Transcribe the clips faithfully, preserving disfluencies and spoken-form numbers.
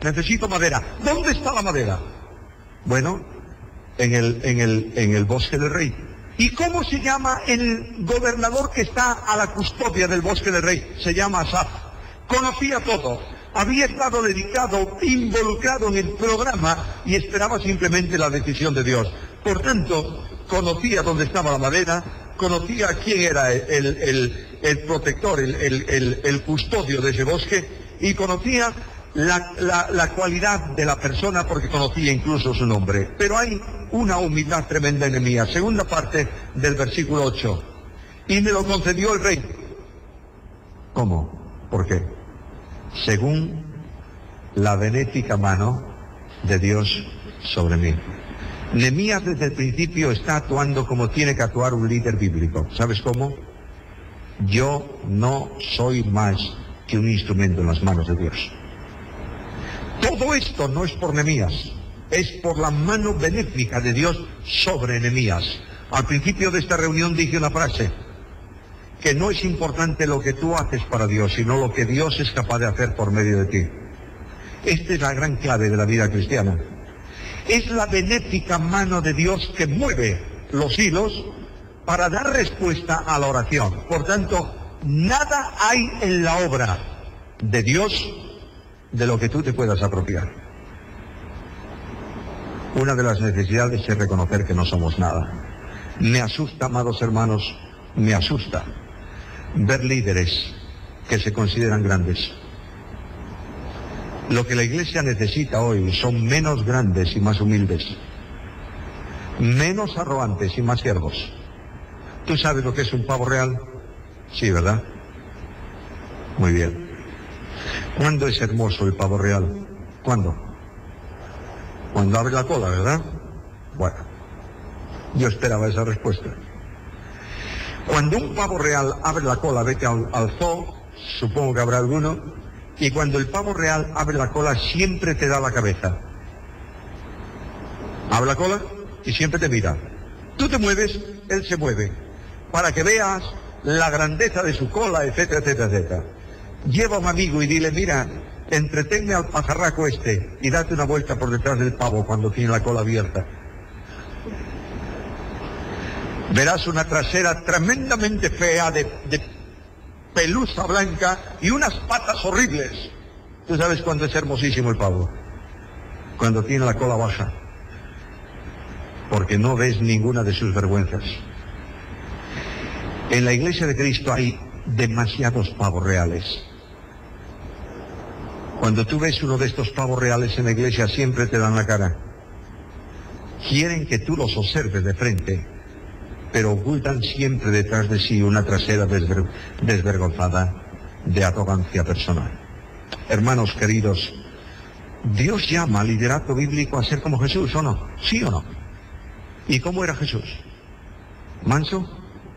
necesito madera. ¿Dónde está la madera? Bueno, en el, en el, en el bosque del rey. ¿Y cómo se llama el gobernador que está a la custodia del bosque del rey? Se llama Asaf. Conocía todo. Había estado dedicado, involucrado en el programa y esperaba simplemente la decisión de Dios. Por tanto, conocía dónde estaba la madera, conocía quién era el, el, el, el protector, el, el, el, el custodio de ese bosque, y conocía la, la, la cualidad de la persona porque conocía incluso su nombre. Pero hay una humildad tremenda en Nehemías. Segunda parte del versículo ocho. Y me lo concedió el rey. ¿Cómo? ¿Por qué? Según la benéfica mano de Dios sobre mí. Nehemías desde el principio está actuando como tiene que actuar un líder bíblico. ¿Sabes cómo? Yo no soy más que un instrumento en las manos de Dios. Todo esto no es por Nehemías, es por la mano benéfica de Dios sobre Nehemías. Al principio de esta reunión dije una frase, que no es importante lo que tú haces para Dios, sino lo que Dios es capaz de hacer por medio de ti. Esta es la gran clave de la vida cristiana. Es la benéfica mano de Dios que mueve los hilos para dar respuesta a la oración. Por tanto, nada hay en la obra de Dios de lo que tú te puedas apropiar. Una de las necesidades es reconocer que no somos nada. Me asusta, amados hermanos, me asusta ver líderes que se consideran grandes. Lo que la Iglesia necesita hoy son menos grandes y más humildes, menos arrogantes y más siervos. ¿Tú sabes lo que es un pavo real? Sí, ¿verdad? Muy bien. ¿Cuándo es hermoso el pavo real? ¿Cuándo? Cuando abre la cola, ¿verdad? Bueno, yo esperaba esa respuesta. Cuando un pavo real abre la cola, vete al, al zoo, supongo que habrá alguno, y cuando el pavo real abre la cola, siempre te da la cabeza. Abre la cola y siempre te mira. Tú te mueves, él se mueve, para que veas la grandeza de su cola, etcétera, etcétera, etcétera. Lleva a un amigo y dile, mira, entretenme al pajarraco este y date una vuelta por detrás del pavo cuando tiene la cola abierta. Verás una trasera tremendamente fea de, de pelusa blanca y unas patas horribles. ¿Tú sabes cuándo es hermosísimo el pavo? Cuando tiene la cola baja, porque no ves ninguna de sus vergüenzas. En la Iglesia de Cristo hay demasiados pavos reales. Cuando tú ves uno de estos pavos reales en la iglesia, siempre te dan la cara. Quieren que tú los observes de frente, pero ocultan siempre detrás de sí una trasera desver- desvergonzada de arrogancia personal. Hermanos queridos, Dios llama al liderato bíblico a ser como Jesús, ¿o no? ¿Sí o no? ¿Y cómo era Jesús? Manso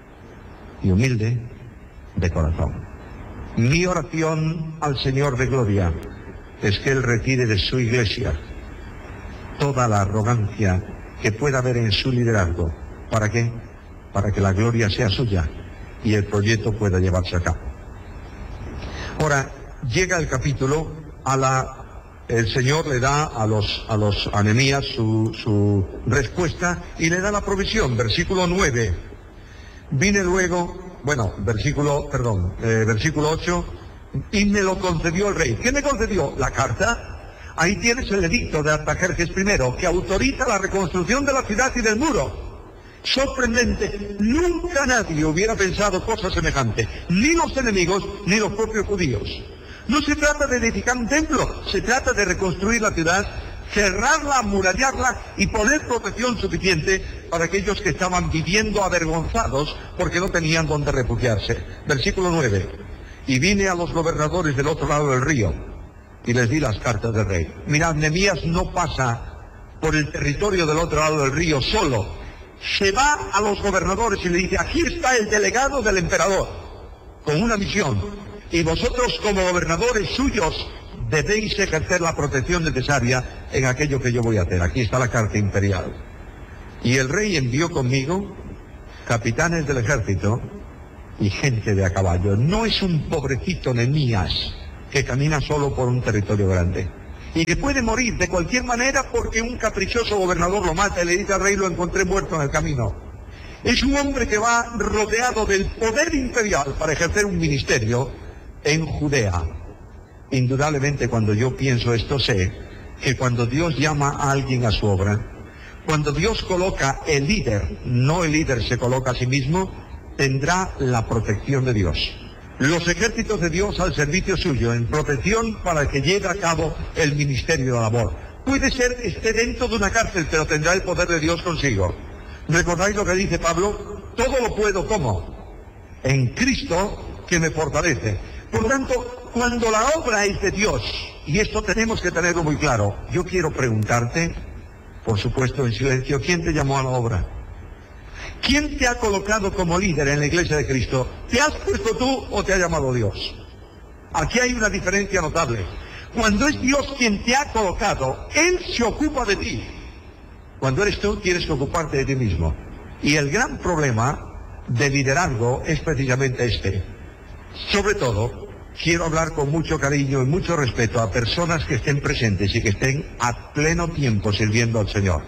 y humilde de corazón. Mi oración al Señor de gloria es que Él retire de su iglesia toda la arrogancia que pueda haber en su liderazgo. ¿Para qué? Para que la gloria sea suya y el proyecto pueda llevarse a cabo. Ahora, llega el capítulo, a la, el Señor le da a los, a los a Nehemías su, su respuesta y le da la provisión. Versículo nueve. Vine luego... Bueno, versículo, perdón, eh, versículo ocho, y me lo concedió el rey. ¿Qué me concedió? La carta. Ahí tienes el edicto de Artajerjes primero, que autoriza la reconstrucción de la ciudad y del muro. Sorprendente, nunca nadie hubiera pensado cosa semejante, ni los enemigos, ni los propios judíos. No se trata de edificar un templo, se trata de reconstruir la ciudad, cerrarla, amurallarla y poner protección suficiente para aquellos que estaban viviendo avergonzados porque no tenían donde refugiarse. Versículo nueve. Y vine a los gobernadores del otro lado del río y les di las cartas del rey. Mirad, Nehemías no pasa por el territorio del otro lado del río solo. Se va a los gobernadores y le dice, aquí está el delegado del emperador con una misión. Y vosotros como gobernadores suyos debéis ejercer la protección necesaria en aquello que yo voy a hacer. Aquí está la carta imperial. Y el rey envió conmigo capitanes del ejército y gente de a caballo. No es un pobrecito Nehemías que camina solo por un territorio grande. y que puede morir de cualquier manera porque un caprichoso gobernador lo mata y le dice al rey: lo encontré muerto en el camino. Es un hombre que va rodeado del poder imperial para ejercer un ministerio en Judea. Indudablemente, cuando yo pienso esto, sé que cuando Dios llama a alguien a su obra, cuando Dios coloca el líder, no el líder se coloca a sí mismo, tendrá la protección de Dios. Los ejércitos de Dios al servicio suyo, en protección para que lleve a cabo el ministerio de labor. Puede ser que esté dentro de una cárcel, pero tendrá el poder de Dios consigo. ¿Recordáis lo que dice Pablo? Todo lo puedo, ¿cómo? En Cristo que me fortalece. Por lo tanto, cuando la obra es de Dios, y esto tenemos que tenerlo muy claro, yo quiero preguntarte, por supuesto en silencio, ¿quién te llamó a la obra? ¿Quién te ha colocado como líder en la Iglesia de Cristo? ¿Te has puesto tú o te ha llamado Dios? Aquí hay una diferencia notable. Cuando es Dios quien te ha colocado, Él se ocupa de ti. Cuando eres tú, tienes que ocuparte de ti mismo. Y el gran problema de liderazgo es precisamente este. Sobre todo, quiero hablar con mucho cariño y mucho respeto a personas que estén presentes y que estén a pleno tiempo sirviendo al Señor.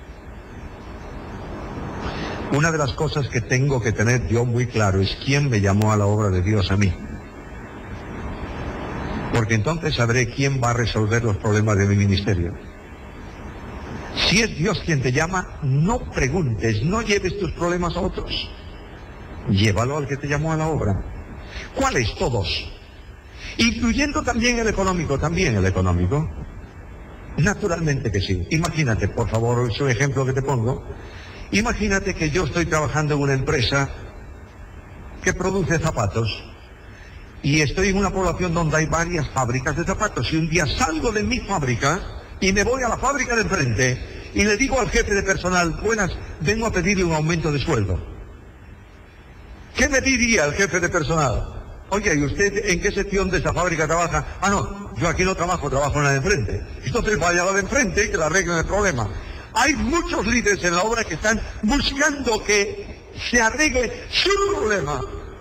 Una de las cosas que tengo que tener yo muy claro es quién me llamó a la obra de Dios a mí. Porque entonces sabré quién va a resolver los problemas de mi ministerio. Si es Dios quien te llama, no preguntes, no lleves tus problemas a otros. Llévalo al que te llamó a la obra. ¿Cuáles? Todos. Incluyendo también el económico, también el económico. Naturalmente que sí. Imagínate, por favor, es un ejemplo que te pongo. Imagínate que yo estoy trabajando en una empresa que produce zapatos y estoy en una población donde hay varias fábricas de zapatos y un día salgo de mi fábrica y me voy a la fábrica de enfrente y le digo al jefe de personal: buenas, vengo a pedirle un aumento de sueldo. ¿Qué me diría el jefe de personal? Oye, ¿y usted en qué sección de esa fábrica trabaja? Ah, no, yo aquí no trabajo, trabajo en la de enfrente. Entonces vaya a la de enfrente y que le arreglen el problema. Hay muchos líderes en la obra que están buscando que se arregle su problema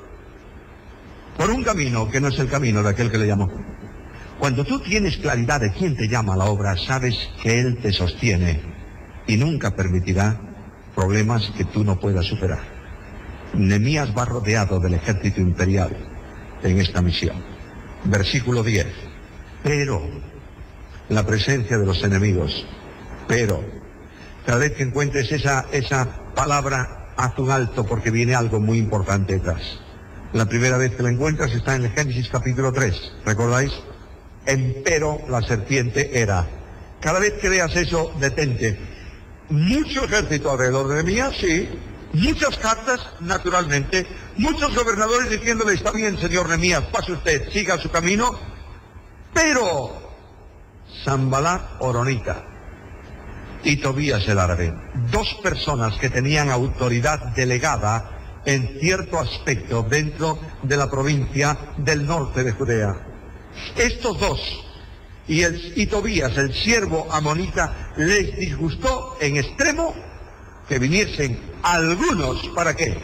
por un camino que no es el camino de aquel que le llamó. Cuando tú tienes claridad de quién te llama a la obra, sabes que Él te sostiene y nunca permitirá problemas que tú no puedas superar. Nehemías va rodeado del ejército imperial en esta misión. Versículo diez. Pero la presencia de los enemigos, pero... Cada vez que encuentres esa, esa palabra, haz un alto porque viene algo muy importante detrás. La primera vez que la encuentras está en el Génesis capítulo tres. ¿Recordáis? Empero la serpiente era. Cada vez que veas eso, detente. Mucho ejército alrededor de Nehemías, sí. Muchas cartas, naturalmente. Muchos gobernadores diciéndole: está bien, señor Nehemías, pase usted, siga su camino. Pero Sanbalat horonita y Tobías el árabe, dos personas que tenían autoridad delegada en cierto aspecto dentro de la provincia del norte de Judea. Estos dos, y, el, y Tobías, el siervo amonita, les disgustó en extremo que viniesen algunos, ¿para qué?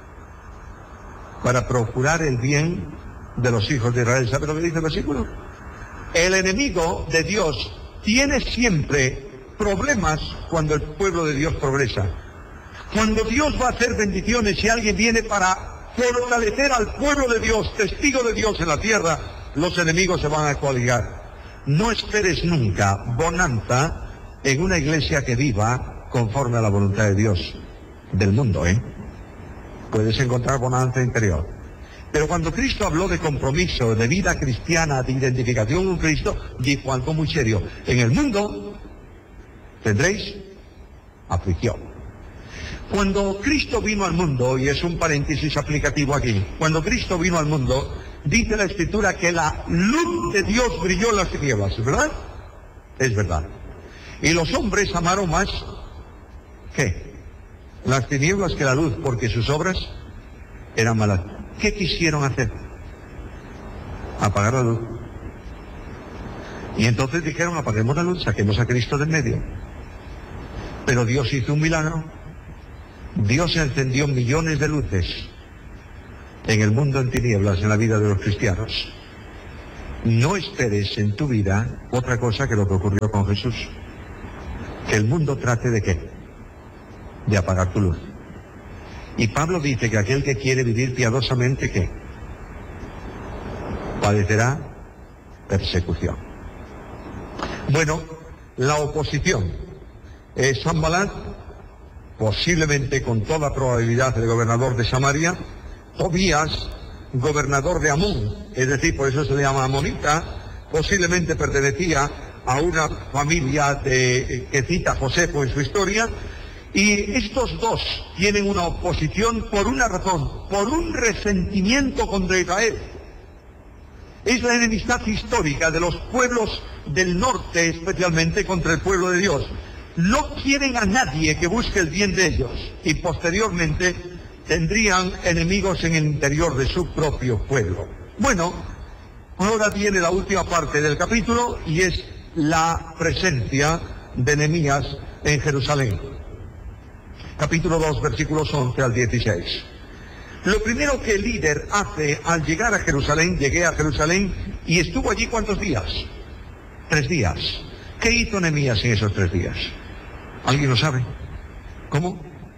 Para procurar el bien de los hijos de Israel. ¿Sabe lo que dice el versículo? El enemigo de Dios tiene siempre problemas cuando el pueblo de Dios progresa. Cuando Dios va a hacer bendiciones y alguien viene para fortalecer al pueblo de Dios, testigo de Dios en la tierra, los enemigos se van a coaligar. No esperes nunca bonanza en una iglesia que viva conforme a la voluntad de Dios del mundo, ¿eh? Puedes encontrar bonanza interior. Pero cuando Cristo habló de compromiso, de vida cristiana, de identificación con Cristo, dijo algo muy serio: en el mundo tendréis aflicción. Cuando Cristo vino al mundo, y es un paréntesis aplicativo aquí, cuando Cristo vino al mundo, dice la Escritura que la luz de Dios brilló en las tinieblas, ¿verdad? Es verdad. Y los hombres amaron más, ¿qué? Las tinieblas que la luz, porque sus obras eran malas. ¿Qué quisieron hacer? Apagar la luz. Y entonces dijeron: apaguemos la luz, saquemos a Cristo del medio. Pero Dios hizo un milagro. Dios encendió millones de luces en el mundo en tinieblas, en la vida de los cristianos. No esperes en tu vida otra cosa que lo que ocurrió con Jesús. Que el mundo trate de qué? De apagar tu luz. Y Pablo dice que aquel que quiere vivir piadosamente, ¿qué? Padecerá persecución. Bueno, la oposición es Sanbalat, posiblemente con toda probabilidad el gobernador de Samaria, Tobías, gobernador de Amón, es decir, por eso se le llama amonita, posiblemente pertenecía a una familia de, que cita Josefo en su historia, y estos dos tienen una oposición por una razón, por un resentimiento contra Israel. Es la enemistad histórica de los pueblos del norte, especialmente contra el pueblo de Dios. No quieren a nadie que busque el bien de ellos, y posteriormente tendrían enemigos en el interior de su propio pueblo. Bueno, ahora viene la última parte del capítulo y es la presencia de Nehemías en Jerusalén. Capítulo dos, versículos once al dieciséis. Lo primero que el líder hace al llegar a Jerusalén, llegué a Jerusalén y estuvo allí ¿cuántos días? Tres días. ¿Qué hizo Nehemías en esos tres días? ¿Alguien lo sabe? ¿Cómo?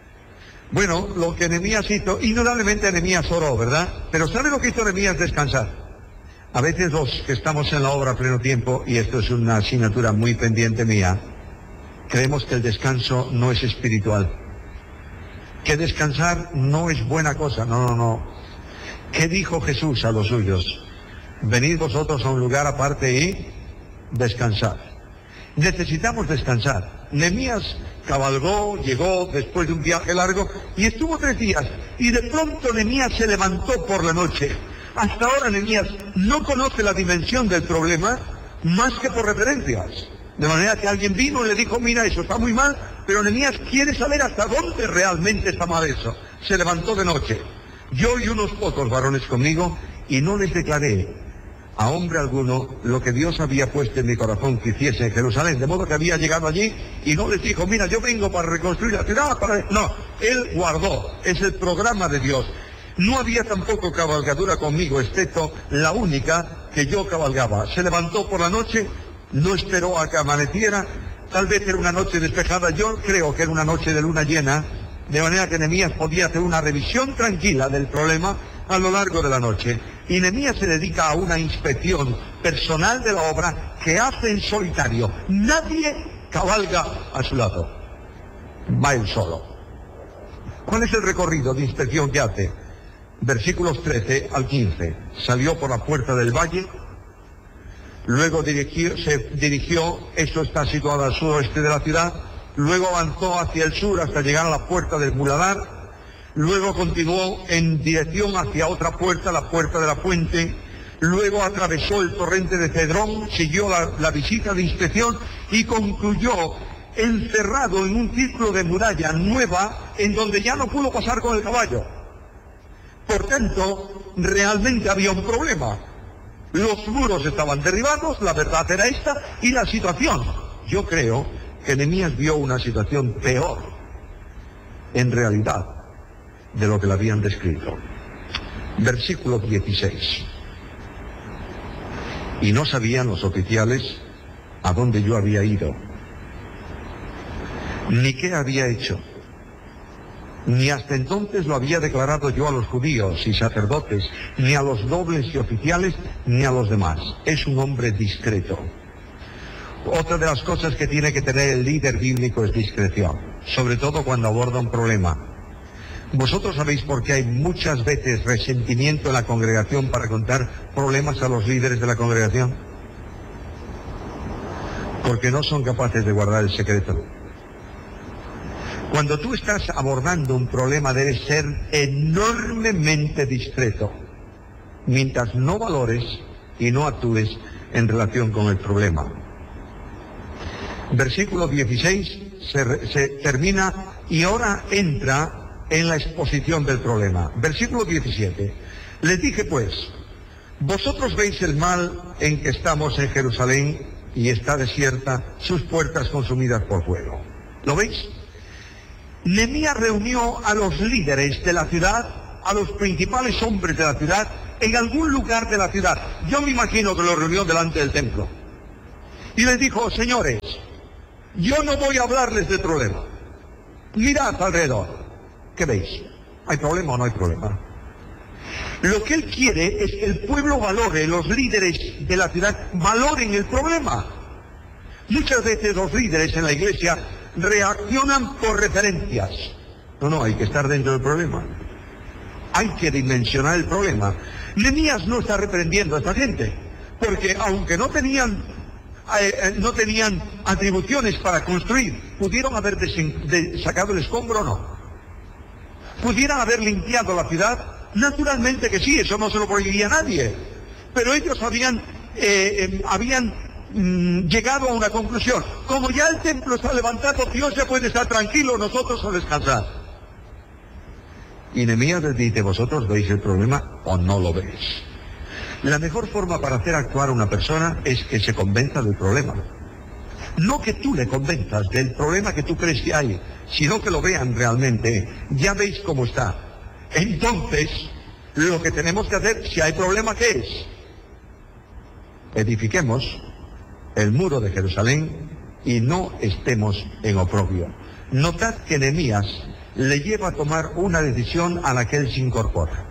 Bueno, lo que Nehemías hizo, indudablemente Nehemías oró, ¿verdad? Pero ¿sabe lo que hizo Nehemías? Descansar. A veces los que estamos en la obra a pleno tiempo, y esto es una asignatura muy pendiente mía, creemos que el descanso no es espiritual. Que descansar no es buena cosa, no, no, no. ¿Qué dijo Jesús a los suyos? Venid vosotros a un lugar aparte y descansad. Necesitamos descansar. Nehemías cabalgó, llegó después de un viaje largo y estuvo tres días. Y de pronto Nehemías se levantó por la noche. Hasta ahora Nehemías no conoce la dimensión del problema más que por referencias. De manera que alguien vino y le dijo, mira, eso está muy mal, pero Nehemías quiere saber hasta dónde realmente está mal eso. Se levantó de noche. Yo y unos pocos varones conmigo, y no les declaré a hombre alguno lo que Dios había puesto en mi corazón que hiciese en Jerusalén. De modo que había llegado allí y no les dijo, mira, yo vengo para reconstruir la ciudad. Para... No, él guardó. Es el programa de Dios. No había tampoco cabalgadura conmigo, excepto la única que yo cabalgaba. Se levantó por la noche, no esperó a que amaneciera. Tal vez era una noche despejada, yo creo que era una noche de luna llena, de manera que Nehemías podía hacer una revisión tranquila del problema a lo largo de la noche. Y Nehemías se dedica a una inspección personal de la obra que hace en solitario. Nadie cabalga a su lado, va él solo. ¿Cuál es el recorrido de inspección que hace? Versículos trece al quince. Salió por la puerta del valle. Luego dirigió, se dirigió, esto está situado al suroeste de la ciudad, luego avanzó hacia el sur hasta llegar a la puerta del Muladar, luego continuó en dirección hacia otra puerta, la puerta de la fuente, luego atravesó el torrente de Cedrón, siguió la, la visita de inspección y concluyó encerrado en un círculo de muralla nueva en donde ya no pudo pasar con el caballo. Por tanto, realmente había un problema. Los muros estaban derribados, la verdad era esta, y la situación. Yo creo que Nehemías vio una situación peor, en realidad, de lo que le habían descrito. Versículo dieciséis. Y no sabían los oficiales a dónde yo había ido, ni qué había hecho, ni hasta entonces lo había declarado yo a los judíos y sacerdotes, ni a los nobles y oficiales, ni a los demás. Es un hombre discreto. Otra de las cosas que tiene que tener el líder bíblico es discreción, sobre todo cuando aborda un problema. Vosotros sabéis por qué hay muchas veces resentimiento en la congregación para contar problemas a los líderes de la congregación. Porque no son capaces de guardar el secreto. Cuando tú estás abordando un problema debes ser enormemente discreto, mientras no valores y no actúes en relación con el problema. Versículo dieciséis se, se termina y ahora entra en la exposición del problema. Versículo diecisiete. Les dije pues, vosotros veis el mal en que estamos en Jerusalén y está desierta, sus puertas consumidas por fuego. ¿Lo veis? Nehemías reunió a los líderes de la ciudad, a los principales hombres de la ciudad, en algún lugar de la ciudad. Yo me imagino que lo reunió delante del templo. Y les dijo, señores, yo no voy a hablarles del problema. Mirad alrededor. ¿Qué veis? ¿Hay problema o no hay problema? Lo que él quiere es que el pueblo valore, los líderes de la ciudad valoren el problema. Muchas veces los líderes en la iglesia reaccionan por referencias. No, no, hay que estar dentro del problema. Hay que dimensionar el problema. Nehemías no está reprendiendo a esta gente, porque aunque no tenían, eh, no tenían atribuciones para construir, pudieron haber desen, de, sacado el escombro o no. Pudieran haber limpiado la ciudad. Naturalmente que sí, eso no se lo prohibía a nadie. Pero ellos habían, eh, eh, habían mm, llegado a una conclusión. Como ya el templo está levantado, Dios ya puede estar tranquilo, nosotros a descansar. Y Nehemías les dice, ¿vosotros veis el problema o no lo veis? La mejor forma para hacer actuar a una persona es que se convenza del problema. No que tú le convenzas del problema que tú crees que hay, sino que lo vean realmente. Ya veis cómo está. Entonces, lo que tenemos que hacer, si hay problema, ¿qué es? Edifiquemos el muro de Jerusalén y no estemos en oprobio. Notad que Nehemías le lleva a tomar una decisión a la que él se incorpora.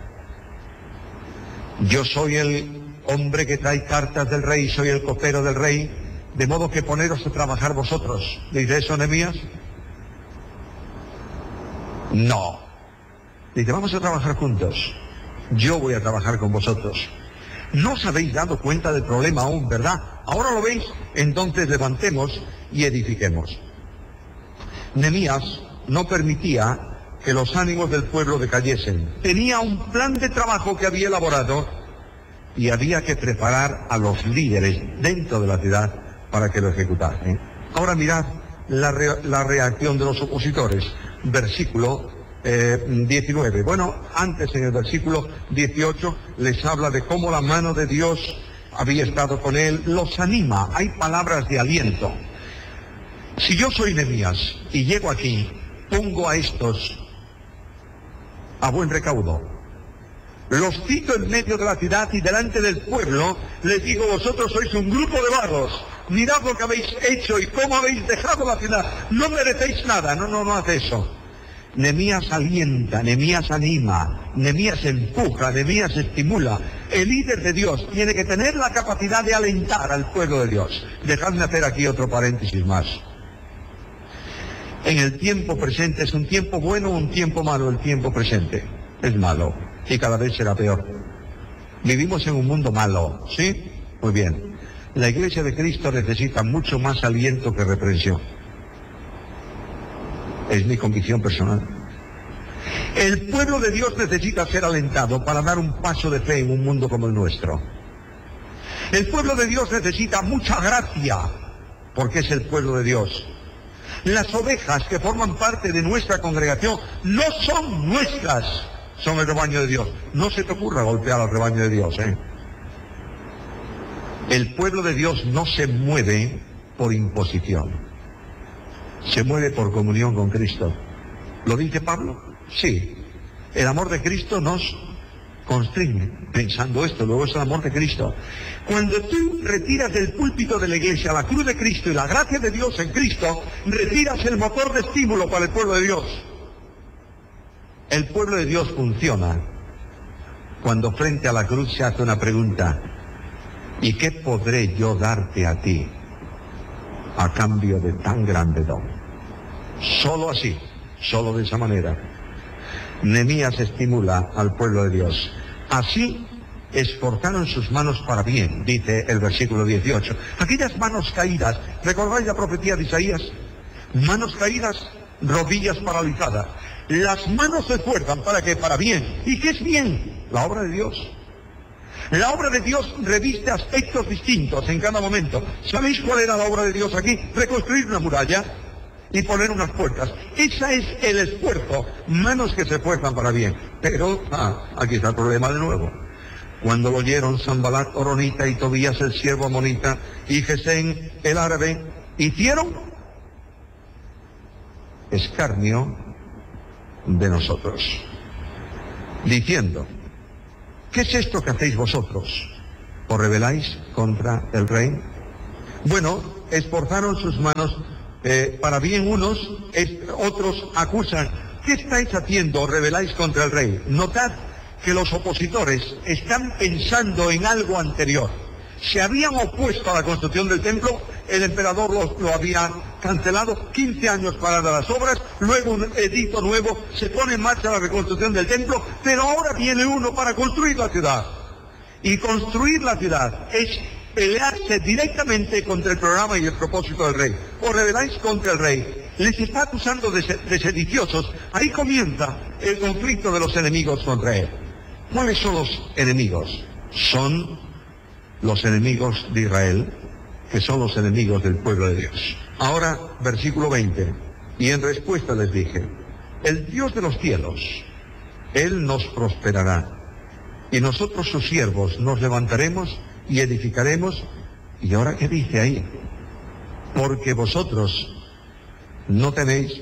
Yo soy el hombre que trae cartas del rey, soy el copero del rey, de modo que poneros a trabajar vosotros. ¿Dice eso Nehemías? No. Dice, vamos a trabajar juntos. Yo voy a trabajar con vosotros. No os habéis dado cuenta del problema aún, ¿verdad? Ahora lo veis, entonces levantemos y edifiquemos. Nehemías no permitía que los ánimos del pueblo decayesen. Tenía un plan de trabajo que había elaborado y había que preparar a los líderes dentro de la ciudad para que lo ejecutasen. Ahora mirad la, re la reacción de los opositores. Versículo Eh, diecinueve. Bueno, antes en el versículo dieciocho les habla de cómo la mano de Dios había estado con él, los anima, hay palabras de aliento. Si yo soy Nehemías y llego aquí, pongo a estos a buen recaudo, los cito en medio de la ciudad y delante del pueblo, les digo, vosotros sois un grupo de vagos, mirad lo que habéis hecho y cómo habéis dejado la ciudad, no merecéis nada. No, no, no hace eso. Nehemías alienta, Nehemías anima, Nehemías empuja, Nehemías estimula. El líder de Dios tiene que tener la capacidad de alentar al pueblo de Dios. Dejadme hacer aquí otro paréntesis más. En el tiempo presente, ¿es un tiempo bueno o un tiempo malo? El tiempo presente es malo y cada vez será peor. Vivimos en un mundo malo, ¿sí? Muy bien. La Iglesia de Cristo necesita mucho más aliento que reprensión. Es mi convicción personal. El pueblo de Dios necesita ser alentado para dar un paso de fe en un mundo como el nuestro. El pueblo de Dios necesita mucha gracia, porque es el pueblo de Dios. Las ovejas que forman parte de nuestra congregación no son nuestras, son el rebaño de Dios. No se te ocurra golpear al rebaño de Dios, ¿eh? El pueblo de Dios no se mueve por imposición. Se mueve por comunión con Cristo. ¿Lo dice Pablo? Sí. El amor de Cristo nos constriñe. Pensando esto, luego es el amor de Cristo. Cuando tú retiras del púlpito de la iglesia la cruz de Cristo y la gracia de Dios en Cristo, retiras el motor de estímulo para el pueblo de Dios. El pueblo de Dios funciona cuando frente a la cruz se hace una pregunta: ¿y qué podré yo darte a ti a cambio de tan grande don? Solo así, solo de esa manera, Nehemías estimula al pueblo de Dios. Así esforzaron sus manos para bien, dice el versículo dieciocho. Aquellas manos caídas, ¿recordáis la profecía de Isaías? Manos caídas, rodillas paralizadas. Las manos se esfuerzan para que para bien. ¿Y qué es bien? La obra de Dios. La obra de Dios reviste aspectos distintos en cada momento. ¿Sabéis cuál era la obra de Dios aquí? Reconstruir una muralla y poner unas puertas. Ese es el esfuerzo. Manos que se esfuerzan para bien. Pero, ah, aquí está el problema de nuevo. Cuando lo oyeron Sanbalat horonita y Tobías el siervo amonita y Gesén el árabe, hicieron escarnio de nosotros, diciendo: ¿qué es esto que hacéis vosotros? ¿Os rebeláis contra el rey? Bueno, esforzaron sus manos eh, para bien unos, es, otros acusan. ¿Qué estáis haciendo? ¿Os rebeláis contra el rey? Notad que los opositores están pensando en algo anterior. Se habían opuesto a la construcción del templo, el emperador lo, lo había cancelado, quince años paradas las obras, luego un edicto nuevo, se pone en marcha la reconstrucción del templo, pero ahora viene uno para construir la ciudad. Y construir la ciudad es pelearse directamente contra el programa y el propósito del rey. Os rebeláis contra el rey. Les está acusando de, de sediciosos. Ahí comienza el conflicto de los enemigos contra él. ¿Cuáles son los enemigos? Son los enemigos de Israel, que son los enemigos del pueblo de Dios. Ahora, versículo veinte. Y en respuesta les dije, el Dios de los cielos, Él nos prosperará. Y nosotros sus siervos nos levantaremos y edificaremos. ¿Y ahora qué dice ahí? Porque vosotros no tenéis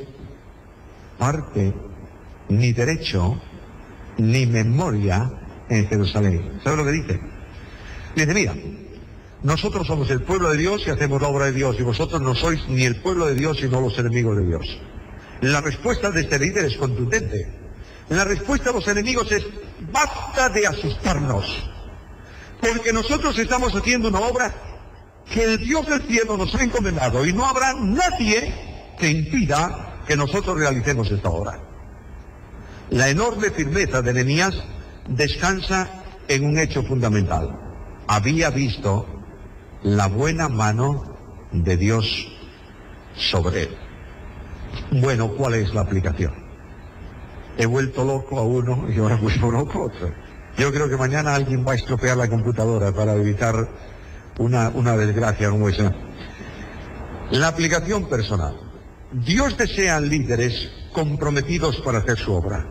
parte, ni derecho, ni memoria en Jerusalén. ¿Sabe lo que dice? Dice, mira, nosotros somos el pueblo de Dios y hacemos la obra de Dios, y vosotros no sois ni el pueblo de Dios, sino los enemigos de Dios. La respuesta de este líder es contundente. La respuesta de los enemigos es, basta de asustarnos, porque nosotros estamos haciendo una obra que el Dios del cielo nos ha encomendado, y no habrá nadie que impida que nosotros realicemos esta obra. La enorme firmeza de Nehemías descansa en un hecho fundamental. Había visto la buena mano de Dios sobre él. Bueno, ¿cuál es la aplicación? He vuelto loco a uno y ahora vuelvo loco a otro. Yo creo que mañana alguien va a estropear la computadora para evitar una, una desgracia como esa. La aplicación personal. Dios desea líderes comprometidos para hacer su obra.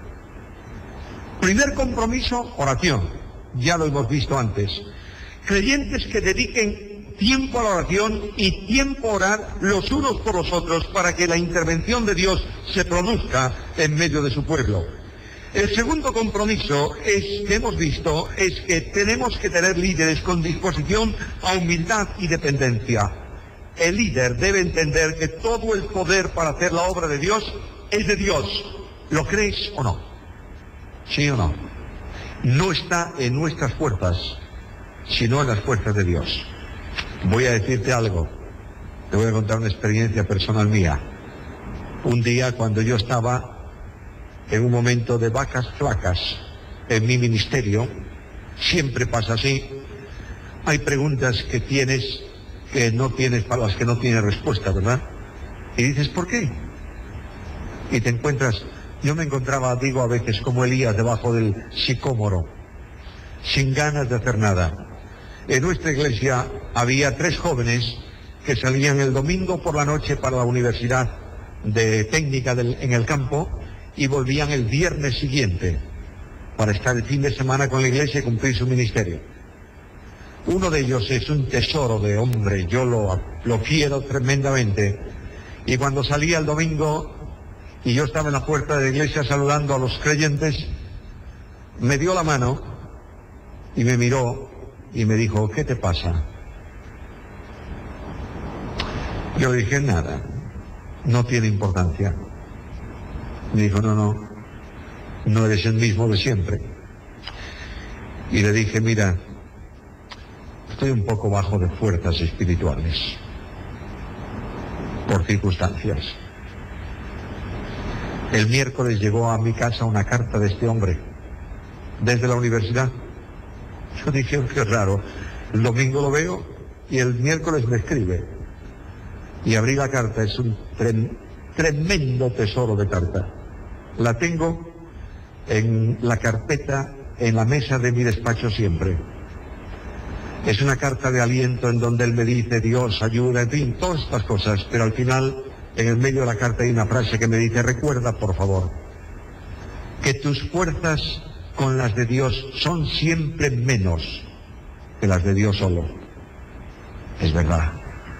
Primer compromiso, oración. Ya lo hemos visto antes. Creyentes que dediquen tiempo a la oración y tiempo a orar los unos por los otros para que la intervención de Dios se produzca en medio de su pueblo. El segundo compromiso es, que hemos visto es que tenemos que tener líderes con disposición a humildad y dependencia. El líder debe entender que todo el poder para hacer la obra de Dios es de Dios. ¿Lo crees o no? ¿Sí o no? No está en nuestras fuerzas, sino en las fuerzas de Dios. Voy a decirte algo. Te voy a contar una experiencia personal mía. Un día cuando yo estaba en un momento de vacas flacas en mi ministerio, siempre pasa así. Hay preguntas que tienes que no tienes, para las que no tienes respuesta, ¿verdad? Y dices, ¿por qué? Y te encuentras, yo me encontraba, digo a veces, como Elías debajo del sicómoro, sin ganas de hacer nada. En nuestra iglesia había tres jóvenes que salían el domingo por la noche para la universidad de técnica del, en el campo, y volvían el viernes siguiente para estar el fin de semana con la iglesia y cumplir su ministerio. Uno de ellos es un tesoro de hombre, yo lo, lo quiero tremendamente, y cuando salía el domingo y yo estaba en la puerta de la iglesia saludando a los creyentes, me dio la mano y me miró y me dijo, ¿qué te pasa? Yo dije, nada, no tiene importancia. Me dijo, no, no, no eres el mismo de siempre. Y le dije, mira, estoy un poco bajo de fuerzas espirituales, por circunstancias. El miércoles llegó a mi casa una carta de este hombre, desde la universidad. Yo dije, qué raro, el domingo lo veo y el miércoles me escribe. Y abrí la carta, es un trem, tremendo tesoro de carta. La tengo en la carpeta, en la mesa de mi despacho siempre. Es una carta de aliento en donde él me dice, Dios, ayuda, en fin, todas estas cosas. Pero al final, en el medio de la carta hay una frase que me dice, recuerda, por favor, que tus fuerzas con las de Dios son siempre menos que las de Dios solo. Es verdad.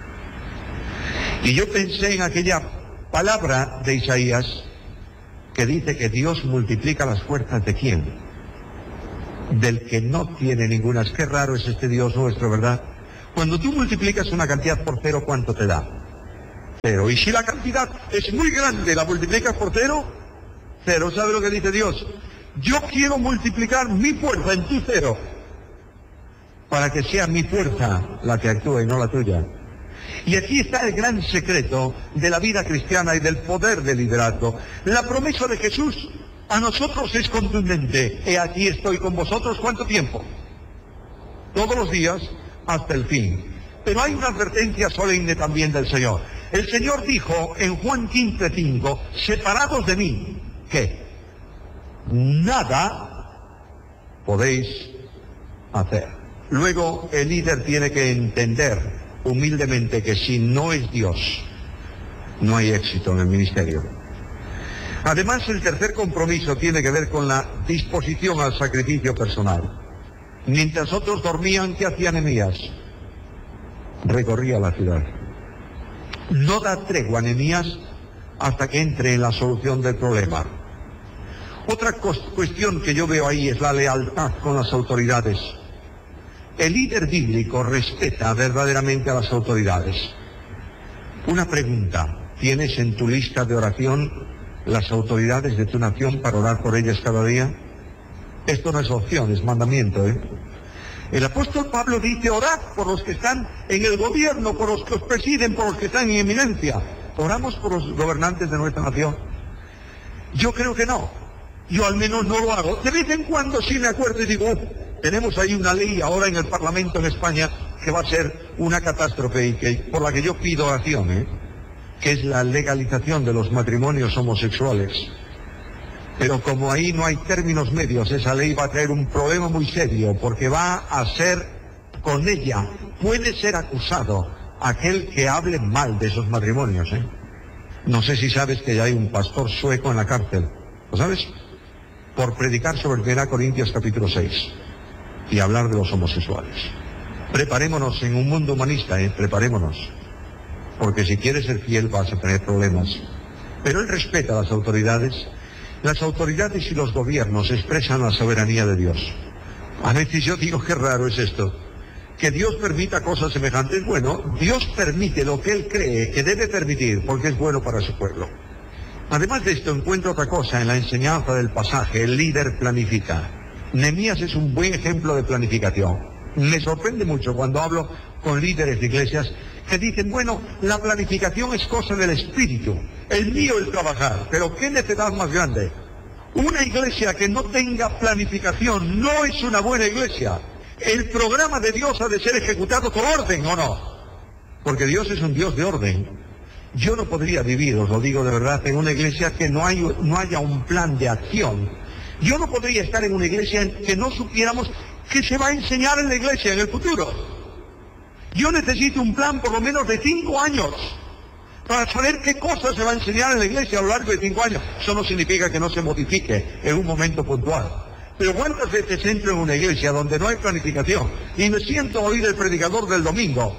Y yo pensé en aquella palabra de Isaías que dice que Dios multiplica las fuerzas de quién. del que no tiene ninguna. Qué raro es este Dios nuestro, ¿verdad? Cuando tú multiplicas una cantidad por cero, ¿cuánto te da? Cero. Y si la cantidad es muy grande, la multiplicas por cero, cero. ¿Sabe lo que dice Dios? Yo quiero multiplicar mi fuerza en tu cero, para que sea mi fuerza la que actúe y no la tuya. Y aquí está el gran secreto de la vida cristiana y del poder del liderazgo. La promesa de Jesús a nosotros es contundente. He aquí estoy con vosotros, ¿cuánto tiempo? Todos los días hasta el fin. Pero hay una advertencia solemne también del Señor. El Señor dijo en Juan quince cinco, separados de mí, ¿qué? Nada podéis hacer. Luego el líder tiene que entender humildemente que si no es Dios, no hay éxito en el ministerio. Además, el tercer compromiso tiene que ver con la disposición al sacrificio personal. Mientras otros dormían, ¿qué hacía Nehemías? Recorría la ciudad. No da tregua a Nehemías hasta que entre en la solución del problema. Otra cuestión que yo veo ahí es la lealtad con las autoridades. El líder bíblico respeta verdaderamente a las autoridades. Una pregunta, ¿tienes en tu lista de oración las autoridades de tu nación para orar por ellas cada día? Esto no es opción, es mandamiento, ¿eh? El apóstol Pablo dice, orad por los que están en el gobierno, por los que os presiden, por los que están en eminencia. ¿Oramos por los gobernantes de nuestra nación? Yo creo que no. Yo al menos no lo hago. De vez en cuando sí me acuerdo y digo, tenemos ahí una ley ahora en el Parlamento en España que va a ser una catástrofe y que, por la que yo pido oración, ¿eh? que es la legalización de los matrimonios homosexuales. Pero como ahí no hay términos medios, esa ley va a traer un problema muy serio, porque va a ser, con ella, puede ser acusado aquel que hable mal de esos matrimonios. ¿eh? No sé si sabes que ya hay un pastor sueco en la cárcel, ¿lo sabes? Por predicar sobre primera Corintios capítulo seis y hablar de los homosexuales. Preparémonos en un mundo humanista, ¿eh? preparémonos, porque si quieres ser fiel vas a tener problemas. Pero él respeta a las autoridades. Las autoridades y los gobiernos expresan la soberanía de Dios. A veces yo digo, qué raro es esto, que Dios permita cosas semejantes. Bueno, Dios permite lo que Él cree que debe permitir, porque es bueno para su pueblo. Además de esto, encuentro otra cosa en la enseñanza del pasaje. El líder planifica. Nehemías es un buen ejemplo de planificación. Me sorprende mucho cuando hablo con líderes de iglesias que dicen, bueno, la planificación es cosa del espíritu, el mío es trabajar, pero ¿qué necesidad más grande? Una iglesia que no tenga planificación no es una buena iglesia. El programa de Dios ha de ser ejecutado con orden, ¿o no? Porque Dios es un Dios de orden. Yo no podría vivir, os lo digo de verdad, en una iglesia que no, hay, no haya un plan de acción. Yo no podría estar en una iglesia en que no supiéramos qué se va a enseñar en la iglesia en el futuro. Yo necesito un plan por lo menos de cinco años para saber qué cosas se va a enseñar en la iglesia a lo largo de cinco años. Eso no significa que no se modifique en un momento puntual. Pero ¿cuántas veces entro en una iglesia donde no hay planificación y me siento a oír el predicador del domingo?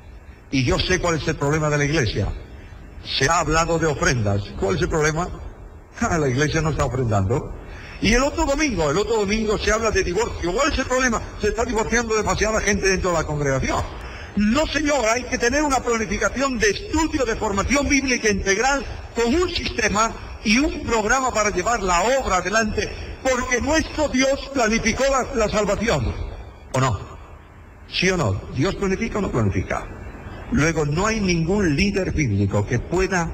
Y yo sé cuál es el problema de la iglesia. Se ha hablado de ofrendas. ¿Cuál es el problema? Ah, la iglesia no está ofrendando. Y el otro domingo, el otro domingo se habla de divorcio. ¿Cuál es el problema? Se está divorciando demasiada gente dentro de la congregación. No, señor, hay que tener una planificación de estudio, de formación bíblica integral, con un sistema y un programa para llevar la obra adelante, porque nuestro Dios planificó la, la salvación. ¿O no? ¿Sí o no? ¿Dios planifica o no planifica? Luego, no hay ningún líder bíblico que pueda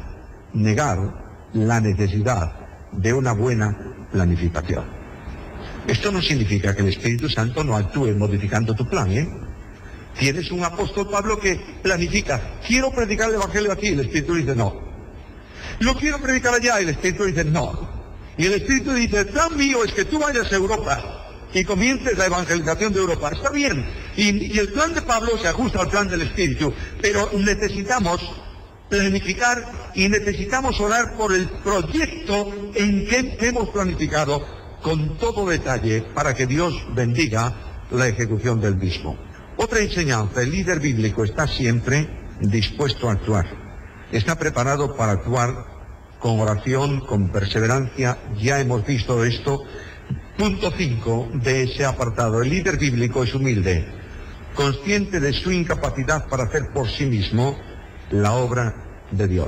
negar la necesidad de una buena planificación. Esto no significa que el Espíritu Santo no actúe modificando tu plan, ¿eh? Tienes un apóstol Pablo que planifica, quiero predicar el Evangelio aquí, el Espíritu dice no. Lo quiero predicar allá, y el Espíritu dice no. Y el Espíritu dice, el plan mío es que tú vayas a Europa y comiences la evangelización de Europa. Está bien, y, y el plan de Pablo se ajusta al plan del Espíritu, pero necesitamos planificar y necesitamos orar por el proyecto en que hemos planificado con todo detalle para que Dios bendiga la ejecución del mismo. Otra enseñanza, el líder bíblico está siempre dispuesto a actuar. Está preparado para actuar con oración, con perseverancia. Ya hemos visto esto Punto cinco de ese apartado. El líder bíblico es humilde, consciente de su incapacidad para hacer por sí mismo la obra de Dios.